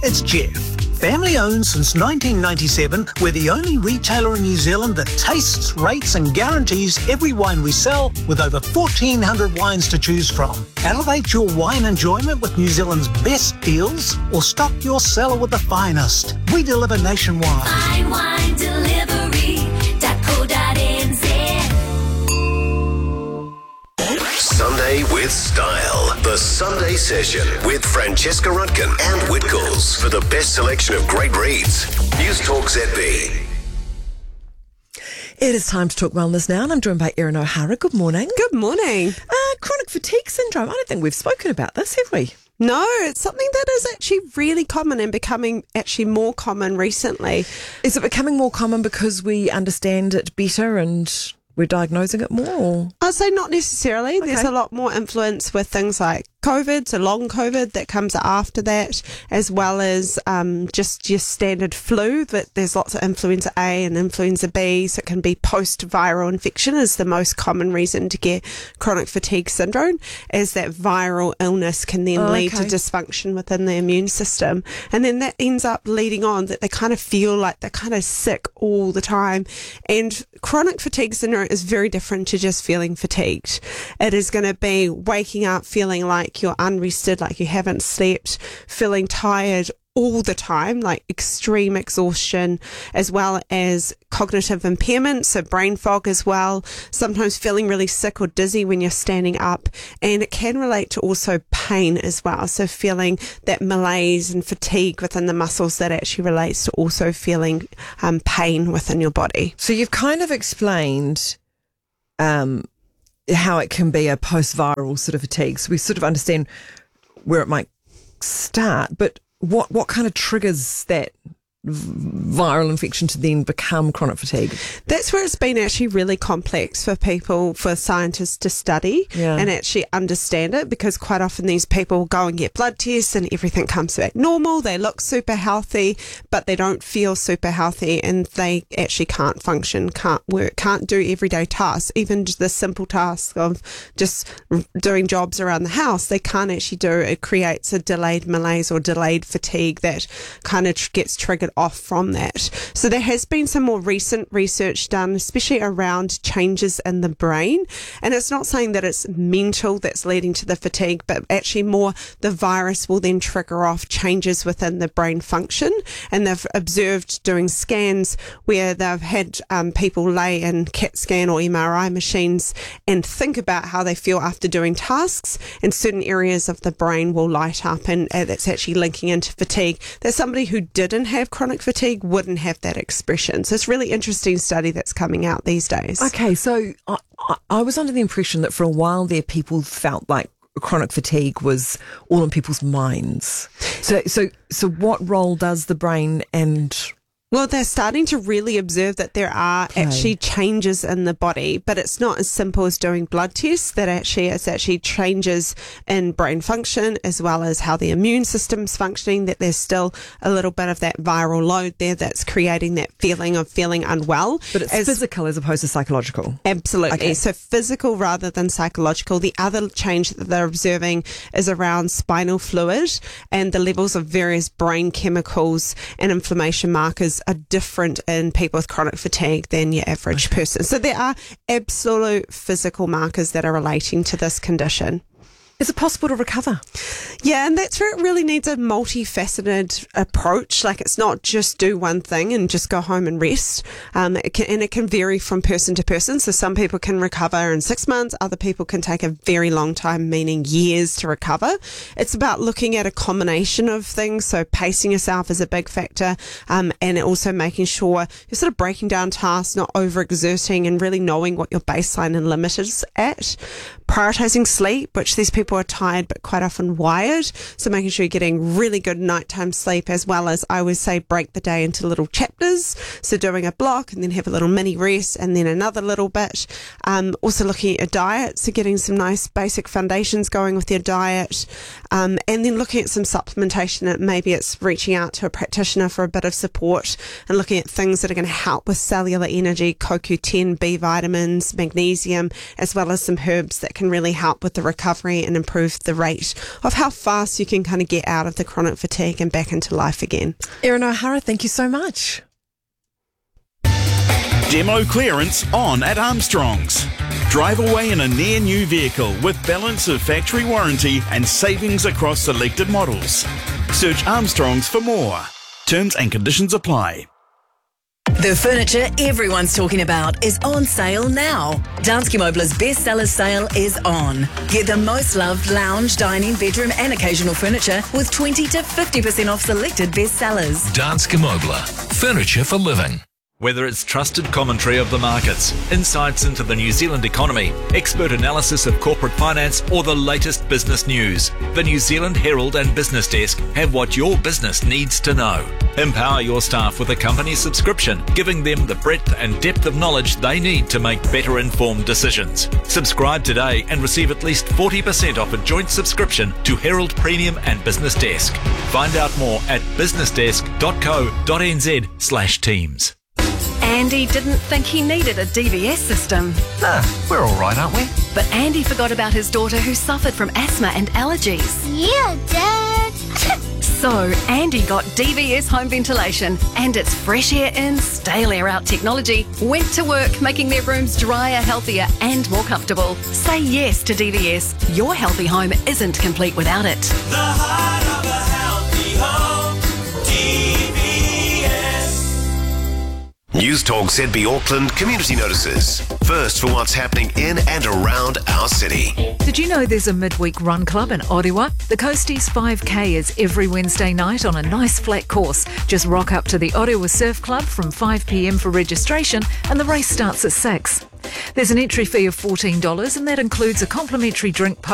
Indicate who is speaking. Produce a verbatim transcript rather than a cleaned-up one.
Speaker 1: it's Jeff. Family owned since nineteen ninety-seven, we're the only retailer in New Zealand that tastes, rates and guarantees every wine we sell with over fourteen hundred wines to choose from. Elevate your wine enjoyment with New Zealand's best deals or stock your cellar with the finest. We deliver nationwide.
Speaker 2: Fine wine delivery dot co dot n z.
Speaker 3: Sunday with Style. The Sunday Session with Francesca Rutkin and Whitcoulls for the best selection of great reads. News Talk Z B.
Speaker 4: It is time to talk wellness now, and I'm joined by Erin O'Hara. Good morning.
Speaker 5: Good morning.
Speaker 4: Uh, chronic fatigue syndrome. I don't think we've spoken about this, have we?
Speaker 5: No, it's something that is actually really common and becoming actually more common recently.
Speaker 4: Is it becoming more common because we understand it better and we're diagnosing it more? Or?
Speaker 5: I'd say not necessarily.
Speaker 4: Okay.
Speaker 5: There's a lot more influence with things like COVID, so long COVID that comes after that, as well as um, just your standard flu. That there's lots of influenza A and influenza B, so it can be post-viral infection is the most common reason to get chronic fatigue syndrome, as that viral illness can then
Speaker 4: oh,
Speaker 5: lead
Speaker 4: okay.
Speaker 5: to dysfunction within the immune system. And then that ends up leading on that they kind of feel like they're kind of sick all the time. And chronic fatigue syndrome is very different to just feeling fatigued. It is going to be waking up feeling like you're unrested, like you haven't slept, feeling tired all the time, like extreme exhaustion, as well as cognitive impairment, so brain fog as well, sometimes feeling really sick or dizzy when you're standing up, and it can relate to also pain as well, so feeling that malaise and fatigue within the muscles that actually relates to also feeling um, pain within your body.
Speaker 4: So you've kind of explained um, how it can be a post-viral sort of fatigue. So we sort of understand where it might start, but what what kind of triggers that viral infection to then become chronic fatigue?
Speaker 5: That's where it's been actually really complex for people, for scientists to study
Speaker 4: yeah.
Speaker 5: and actually understand it, because quite often these people go and get blood tests and everything comes back normal. They look super healthy, but they don't feel super healthy, and they actually can't function, can't work, can't do everyday tasks, even just the simple task of just doing jobs around the house. They can't actually do. It creates a delayed malaise or delayed fatigue that kind of tr- gets triggered off from that. So there has been some more recent research done, especially around changes in the brain. And it's not saying that it's mental that's leading to the fatigue, but actually more the virus will then trigger off changes within the brain function. And they've observed doing scans where they've had um, people lay in CAT scan or M R I machines and think about how they feel after doing tasks, and certain areas of the brain will light up, and uh, that's actually linking into fatigue. There's somebody who didn't have chronic fatigue wouldn't have that expression. So it's a really interesting study that's coming out these days.
Speaker 4: Okay, so I, I, I was under the impression that for a while there people felt like chronic fatigue was all in people's minds. So, so, so what role does the brain and...
Speaker 5: Well, they're starting to really observe that there are
Speaker 4: Okay.
Speaker 5: actually changes in the body, but it's not as simple as doing blood tests. That actually it's actually changes in brain function as well as how the immune system's functioning, that there's still a little bit of that viral load there that's creating that feeling of feeling unwell.
Speaker 4: But it's
Speaker 5: as,
Speaker 4: physical as opposed to psychological.
Speaker 5: Absolutely.
Speaker 4: Okay.
Speaker 5: So physical rather than psychological. The other change that they're observing is around spinal fluid, and the levels of various brain chemicals and inflammation markers are different in people with chronic fatigue than your average
Speaker 4: Okay.
Speaker 5: person. So there are absolute physical markers that are relating to this condition.
Speaker 4: Is it possible to recover?
Speaker 5: Yeah, and that's where it really needs a multifaceted approach. Like, it's not just do one thing and just go home and rest. Um, it can, and it can vary from person to person. So some people can recover in six months. Other people can take a very long time, meaning years to recover. It's about looking at a combination of things. So pacing yourself is a big factor. Um, and also making sure you're sort of breaking down tasks, not overexerting, and really knowing what your baseline and limit is at. Prioritizing sleep, which these people are tired but quite often wired, so making sure you're getting really good nighttime sleep, as well as, I always say, break the day into little chapters, so doing a block and then have a little mini rest and then another little bit. Um, also looking at your diet, so getting some nice basic foundations going with your diet, um, and then looking at some supplementation. Maybe it's reaching out to a practitioner for a bit of support and looking at things that are going to help with cellular energy, C O Q ten, B vitamins, magnesium, as well as some herbs that can really help with the recovery and and improve the rate of how fast you can kind of get out of the chronic fatigue and back into life again.
Speaker 4: Erin O'Hara, thank you so much.
Speaker 6: Demo clearance on at Armstrong's. Drive away in a near new vehicle with balance of factory warranty and savings across selected models. Search Armstrong's for more. Terms and conditions apply.
Speaker 7: The furniture everyone's talking about is on sale now. Danske Møbler's bestsellers sale is on. Get the most loved lounge, dining, bedroom and occasional furniture with twenty to fifty percent off selected bestsellers.
Speaker 8: Danske Møbler. Furniture for living.
Speaker 9: Whether it's trusted commentary of the markets, insights into the New Zealand economy, expert analysis of corporate finance, or the latest business news, the New Zealand Herald and Business Desk have what your business needs to know. Empower your staff with a company subscription, giving them the breadth and depth of knowledge they need to make better informed decisions. Subscribe today and receive at least forty percent off a joint subscription to Herald Premium and Business Desk. Find out more at businessdesk.co.nz slash teams.
Speaker 10: Andy didn't think he needed a D V S system.
Speaker 8: Nah, we're all right, aren't we?
Speaker 10: But Andy forgot about his daughter who suffered from asthma and allergies.
Speaker 2: Yeah, Dad.
Speaker 10: So Andy got D V S home ventilation and its fresh air in, stale air out technology went to work making their rooms drier, healthier and more comfortable. Say yes to D V S. Your healthy home isn't complete without it.
Speaker 11: The heart of a healthy home, D V S.
Speaker 3: News Talk Z B Auckland community notices. First for what's happening in and around our city.
Speaker 12: Did you know there's a midweek run club in Orewa? The Coasties five K is every Wednesday night on a nice flat course. Just rock up to the Orewa Surf Club from five p.m. for registration and the race starts at six. There's an entry fee of fourteen dollars and that includes a complimentary drink